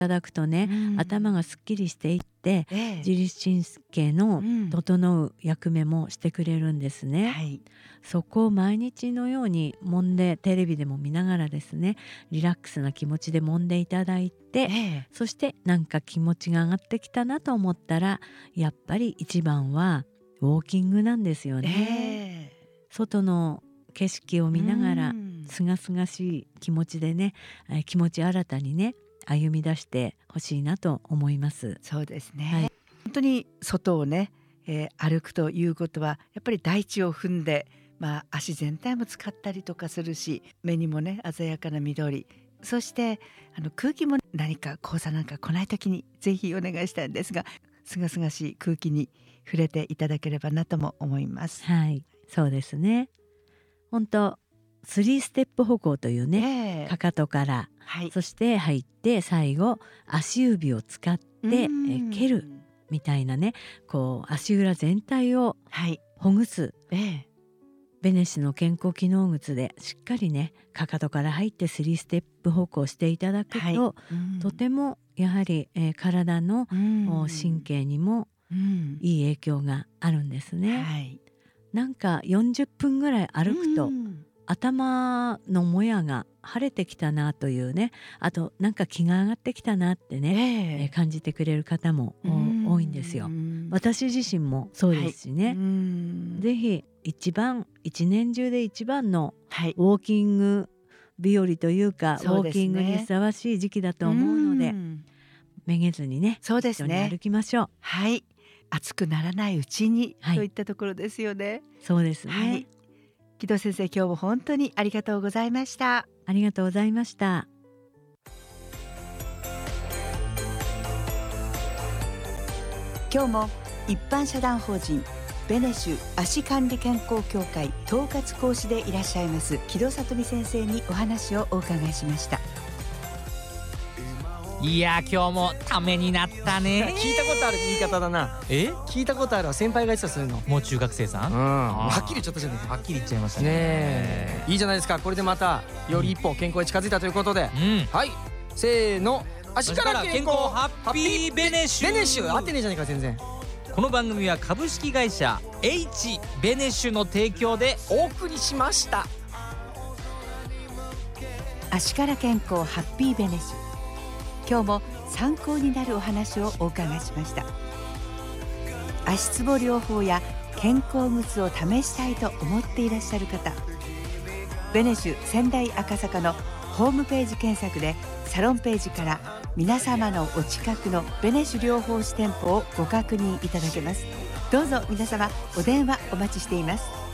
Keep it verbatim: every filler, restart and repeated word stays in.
ただくとね、 うん頭がすっきりしていって、 ええ自律神経のうん整う役目もしてくれるんですね。 はい。 そこを毎日のように揉んで、テレビでも見ながらですね、リラックスな気持ちで揉んでいただいて、 ええそしてなんか気持ちが上がってきたなと思ったら、やっぱり一番はウォーキングなんですよね。 ええ外の景色を見ながらうんすがすがしい気持ちでね、えー気持ち新たにね歩み出してほしいなと思います。 そうですね、 はい本当に外をね、えー歩くということはやっぱり大地を踏んで、まあ、足全体も使ったりとかするし、目にもね鮮やかな緑、そしてあの空気も何か黄砂なんか来ない時にぜひお願いしたいんですが、すがすがしい空気に触れていただければなとも思います。 はいそうですね。本当スリーステップ歩行というね、 ええかかとからはいそして入って最後足指を使ってえうんー蹴るみたいなね、こう足裏全体をはいほぐすええベネシの健康機能靴でしっかりねかかとから入ってスリーステップ歩行していただくと、 はいうんとてもやはり、えー体の、 うんお神経にもうんいい影響があるんですね。 はいなんかよんじゅっぷんぐらい歩くと、 うん頭のもやが晴れてきたなというね、あとなんか気が上がってきたなってね、えええー感じてくれる方もおうん多いんですよ。私自身もそうですしね、 うんぜひ一番一年中で一番のはいウォーキング日和というかウォーそうですねキングにふさわしい時期だと思うので、 んめげずにねそうです一緒にね歩きましょう。 はい暑くならないうちに、 はいといったところですよね。 そうですね、 はい木戸先生、今日も本当にありがとうございました。 ありがとうございました。 今日も一般社団法人ベネシュ足管理健康協会統括講師でいらっしゃいます木戸さとみ先生にお話をお伺いしました。 いや今日もためになったね。 聞いたことある言い方だな。 え聞いたことあるわ、先輩が言ってた、そういうの。 もう中学生さん、 うん、 あーはっきり言っちゃったじゃないか。 はっきり言っちゃいましたね。 ねえ、いいじゃないですか。これでまたより一歩健康へ近づいたということで、 うんはい、せーの、足か足からら健健康康ハッピーベネシュ。 ベネシュ合ってねえじゃねえか全然。 この番組は株式会社 H ベネシュの提供でお送りしました。 足から健康ハッピーベネシュ、今日も参考になるお話をお伺いしました。足つぼ療法や健康靴を試したいと思っていらっしゃる方、ベネシュ仙台赤坂のホームページ検索でサロンページから皆様のお近くのベネシュ療法士店舗をご確認いただけます。どうぞ皆様お電話お待ちしています。